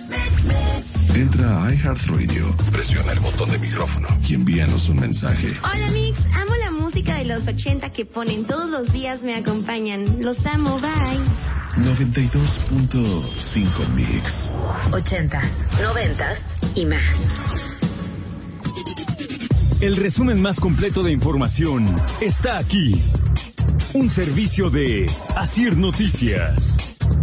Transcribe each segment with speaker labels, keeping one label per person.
Speaker 1: Entra a iHeartRadio, presiona el botón de micrófono y envíanos un mensaje.
Speaker 2: Hola Mix, amo la música de los 80 que ponen todos los días, me acompañan. Los amo, bye.
Speaker 1: 92.5 Mix.
Speaker 3: 80s, 90s y más.
Speaker 4: El resumen más completo de información está aquí. Un servicio de Asir Noticias.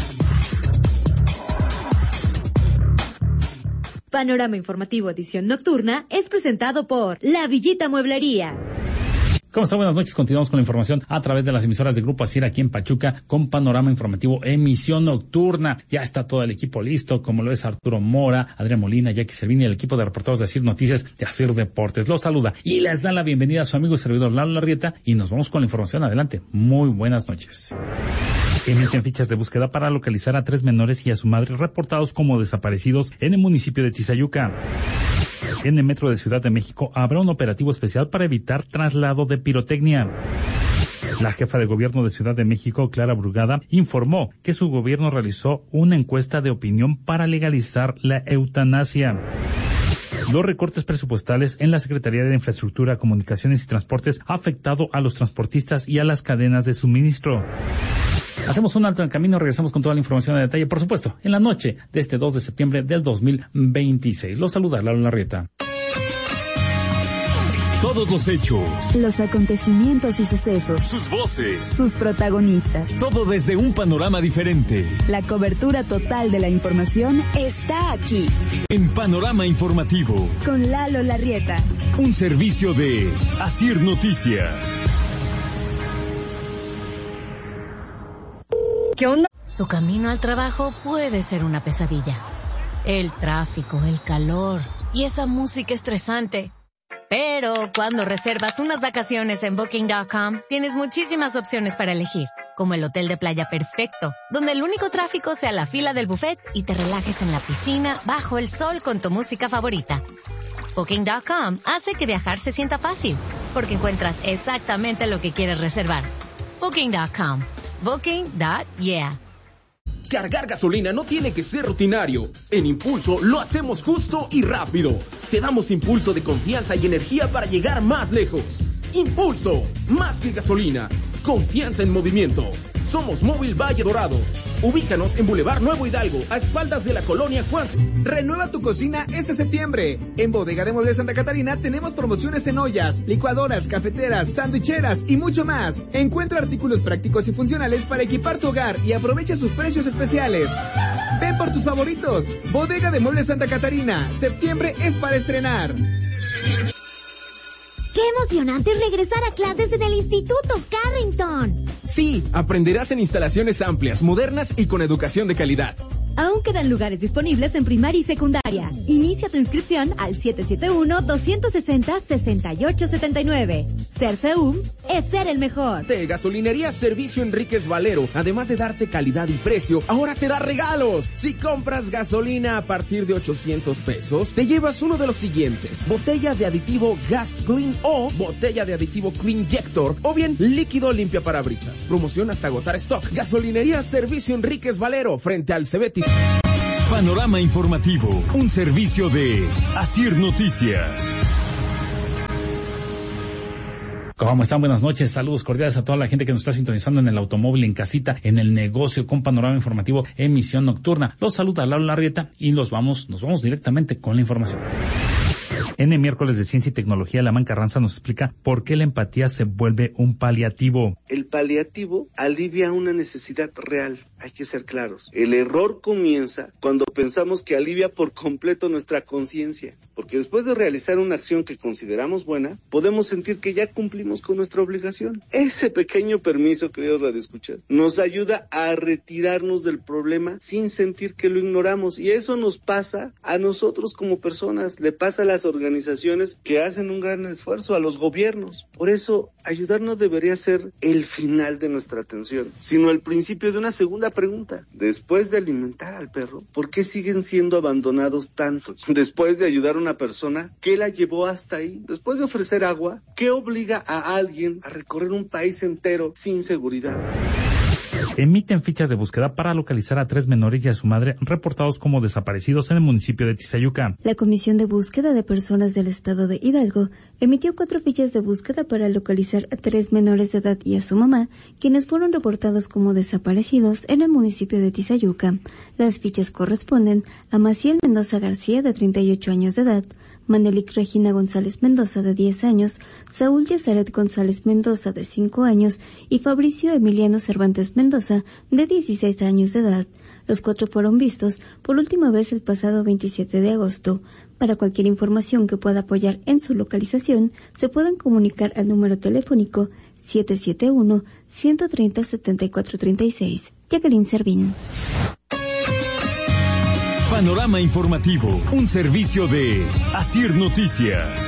Speaker 5: Panorama Informativo Edición Nocturna es presentado por La Villita Mueblería.
Speaker 6: ¿Cómo está? Buenas noches. Continuamos con la información a través de las emisoras de Grupo Asir aquí en Pachuca con Panorama Informativo Emisión Nocturna. Ya está todo el equipo listo, como lo es Arturo Mora, Adrián Molina, Jackie Servini, el equipo de reporteros de Asir Noticias de Asir Deportes. Los saluda y les da la bienvenida a su amigo y servidor Lalo Larrieta y nos vamos con la información. Adelante. Muy buenas noches. Emiten fichas de búsqueda para localizar a 3 menores y a su madre reportados como desaparecidos en el municipio de Tizayuca. En el metro de Ciudad de México habrá un operativo especial para evitar traslado de pirotecnia. La jefa de gobierno de Ciudad de México, Clara Brugada, informó que su gobierno realizó una encuesta de opinión para legalizar la eutanasia. Los recortes presupuestales en la Secretaría de Infraestructura, Comunicaciones y Transportes ha afectado a los transportistas y a las cadenas de suministro. Hacemos un alto en el camino, regresamos con toda la información de detalle, por supuesto, en la noche de este 2 de septiembre del 2026. Los saluda Lalo Larrieta.
Speaker 4: Todos los hechos,
Speaker 7: los acontecimientos y sucesos,
Speaker 4: sus voces,
Speaker 7: sus protagonistas.
Speaker 4: Todo desde un panorama diferente.
Speaker 7: La cobertura total de la información está aquí.
Speaker 4: En Panorama Informativo.
Speaker 7: Con Lalo Larrieta.
Speaker 4: Un servicio de Asir Noticias.
Speaker 8: ¿Qué onda?
Speaker 9: Tu camino al trabajo puede ser una pesadilla. El tráfico, el calor y esa música estresante. Pero cuando reservas unas vacaciones en Booking.com, tienes muchísimas opciones para elegir, como el hotel de playa perfecto, donde el único tráfico sea la fila del buffet y te relajes en la piscina bajo el sol con tu música favorita. Booking.com hace que viajar se sienta fácil, porque encuentras exactamente lo que quieres reservar. Booking.com. Booking.yeah.
Speaker 10: Cargar gasolina no tiene que ser rutinario. En Impulso lo hacemos justo y rápido. Te damos impulso de confianza y energía para llegar más lejos. Impulso, más que gasolina. Confianza en movimiento. Somos Móvil Valle Dorado. Ubícanos en Boulevard Nuevo Hidalgo, a espaldas de la colonia Juan.
Speaker 11: Renueva tu cocina este septiembre. En Bodega de Muebles Santa Catarina tenemos promociones en ollas, licuadoras, cafeteras, sandwicheras y mucho más. Encuentra artículos prácticos y funcionales para equipar tu hogar y aprovecha sus precios especiales. Ven por tus favoritos. Bodega de Muebles Santa Catarina. Septiembre es para estrenar.
Speaker 5: ¡Qué emocionante es regresar a clases en el Instituto Carrington!
Speaker 10: Sí, aprenderás en instalaciones amplias, modernas y con educación de calidad.
Speaker 5: Aún quedan lugares disponibles en primaria y secundaria. Inicia tu inscripción al 771-260-6879. Ser CEUM es ser el mejor.
Speaker 10: De Gasolinería Servicio Enríquez Valero, además de darte calidad y precio, ahora te da regalos. Si compras gasolina a partir de 800 pesos, te llevas uno de los siguientes: botella de aditivo Gas Clean o botella de aditivo Cleanjector, o bien líquido limpia parabrisas. Promoción hasta agotar stock. Gasolinería Servicio Enríquez Valero, frente al Cebeti.
Speaker 4: Panorama Informativo, un servicio de Asir Noticias.
Speaker 6: ¿Cómo están? Buenas noches, saludos cordiales a toda la gente que nos está sintonizando en el automóvil, en casita, en el negocio con Panorama Informativo, emisión nocturna. Los saluda Lalo Larrieta y nos vamos directamente con la información. En el miércoles de Ciencia y Tecnología, Lamán Carranza nos explica por qué la empatía se vuelve un paliativo.
Speaker 12: El paliativo alivia una necesidad real, hay que ser claros. El error comienza cuando pensamos que alivia por completo nuestra conciencia, porque después de realizar una acción que consideramos buena, podemos sentir que ya cumplimos con nuestra obligación. Ese pequeño permiso, queridos radioescuchas, nos ayuda a retirarnos del problema sin sentir que lo ignoramos, y eso nos pasa a nosotros como personas, le pasa a las organizaciones que hacen un gran esfuerzo, a los gobiernos. Por eso, ayudar no debería ser el final de nuestra atención, sino el principio de una segunda pregunta. Después de alimentar al perro, ¿por qué siguen siendo abandonados tantos? Después de ayudar a una persona, ¿qué la llevó hasta ahí? Después de ofrecer agua, ¿qué obliga a alguien a recorrer un país entero sin seguridad?
Speaker 6: emiten fichas de búsqueda para localizar a 3 menores y a su madre reportados como desaparecidos en el municipio de Tizayuca.
Speaker 8: La Comisión de Búsqueda de Personas del Estado de Hidalgo emitió 4 fichas de búsqueda para localizar a 3 menores de edad y a su mamá, quienes fueron reportados como desaparecidos en el municipio de Tizayuca. Las fichas corresponden a Maciel Mendoza García, de 38 años de edad, Manelik Regina González Mendoza, de 10 años, Saúl Yesaret González Mendoza, de 5 años, y Fabricio Emiliano Cervantes Mendoza, de 16 años de edad. Los 4 fueron vistos por última vez el pasado 27 de agosto. Para cualquier información que pueda apoyar en su localización, se pueden comunicar al número telefónico 771-130-7436. Jacqueline Servín.
Speaker 4: Panorama informativo, un servicio de Asir Noticias.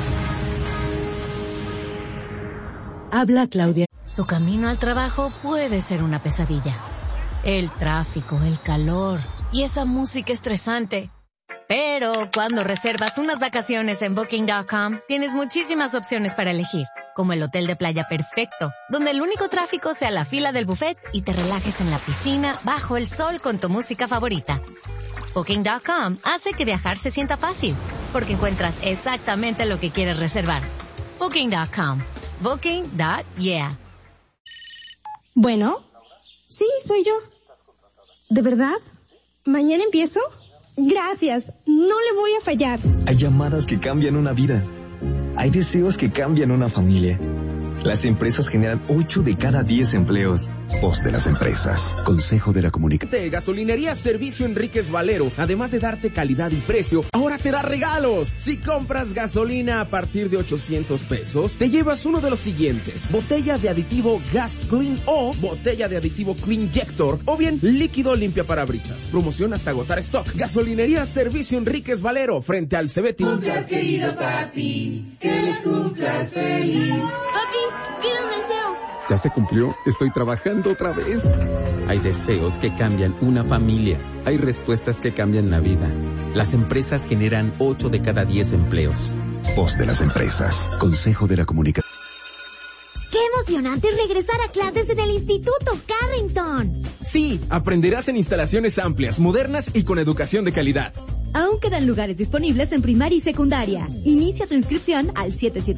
Speaker 9: Habla Claudia. Tu camino al trabajo puede ser una pesadilla. El tráfico, el calor y esa música estresante. Pero cuando reservas unas vacaciones en Booking.com, tienes muchísimas opciones para elegir, como el hotel de playa perfecto, donde el único tráfico sea la fila del buffet y te relajes en la piscina bajo el sol con tu música favorita. Booking.com hace que viajar se sienta fácil, porque encuentras exactamente lo que quieres reservar. Booking.com. Booking.yeah.
Speaker 13: Bueno, sí, soy yo. ¿De verdad? ¿Mañana empiezo? Gracias, no le voy a fallar.
Speaker 14: Hay llamadas que cambian una vida. Hay deseos que cambian una familia. Las empresas generan 8 de cada 10 empleos.
Speaker 1: Voz de las empresas. Consejo de la Comunicación.
Speaker 10: Gasolinería Servicio Enríquez Valero, además de darte calidad y precio, ahora te da regalos. Si compras gasolina a partir de 800 pesos, te llevas uno de los siguientes: botella de aditivo Gas Clean o botella de aditivo Clean Jector, o bien líquido limpia parabrisas. Promoción hasta agotar stock. Gasolinería Servicio Enríquez Valero, frente al Cebetis.
Speaker 15: Cumplas, querido papi, que les cumplas feliz.
Speaker 2: Papi, pide un deseo.
Speaker 16: ¿Ya se cumplió? Estoy trabajando otra vez. Hay deseos que cambian una familia. Hay respuestas que cambian la vida. Las empresas generan 8 de cada 10 empleos.
Speaker 1: Voz de las empresas. Consejo de la Comunicación.
Speaker 5: ¡Qué emocionante regresar a clases en el Instituto Carrington!
Speaker 10: Sí, aprenderás en instalaciones amplias, modernas y con educación de calidad.
Speaker 5: Aún quedan lugares disponibles en primaria y secundaria. Inicia tu inscripción al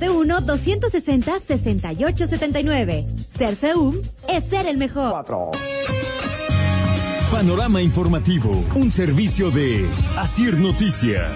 Speaker 5: 771-260-6879. Ser CEUM es ser el mejor.
Speaker 4: Panorama informativo, un servicio de Asir Noticias.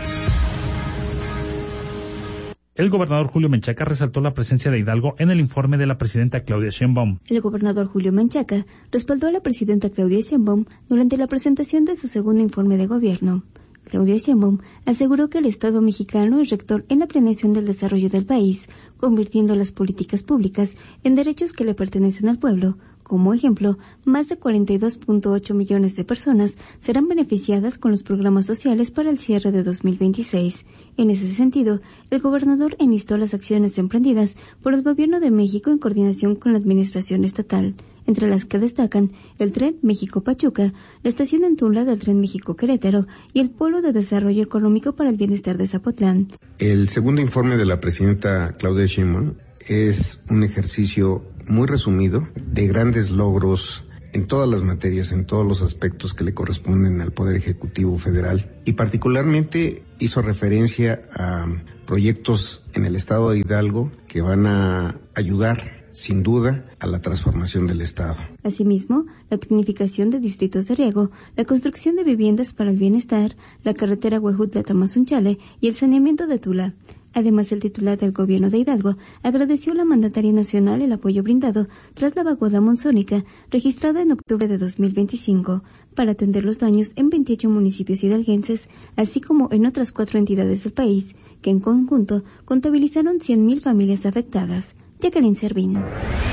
Speaker 6: El gobernador Julio Menchaca resaltó la presencia de Hidalgo en el informe de la presidenta Claudia Sheinbaum.
Speaker 8: El gobernador Julio Menchaca respaldó a la presidenta Claudia Sheinbaum durante la presentación de su segundo informe de gobierno. Claudia Sheinbaum aseguró que el Estado mexicano es rector en la planeación del desarrollo del país, convirtiendo las políticas públicas en derechos que le pertenecen al pueblo. Como ejemplo, más de 42.8 millones de personas serán beneficiadas con los programas sociales para el cierre de 2026. En ese sentido, el gobernador enlistó las acciones emprendidas por el Gobierno de México en coordinación con la Administración Estatal, entre las que destacan el Tren México-Pachuca, la estación en Tula del Tren México-Querétaro y el Polo de Desarrollo Económico para el Bienestar de Zapotlán.
Speaker 17: El segundo informe de la presidenta Claudia Sheinbaum es un ejercicio muy resumido de grandes logros en todas las materias, en todos los aspectos que le corresponden al Poder Ejecutivo Federal, y particularmente hizo referencia a proyectos en el estado de Hidalgo que van a ayudar sin duda a la transformación del Estado.
Speaker 8: Asimismo, la tecnificación de distritos de riego, la construcción de viviendas para el bienestar, la carretera Huejutla-Tamazunchale y el saneamiento de Tula. Además, el titular del gobierno de Hidalgo agradeció a la mandataria nacional el apoyo brindado tras la vaguada monzónica registrada en octubre de 2025 para atender los daños en 28 municipios hidalguenses, así como en otras 4 entidades del país, que en conjunto contabilizaron 100,000 familias afectadas. Jacqueline Servín.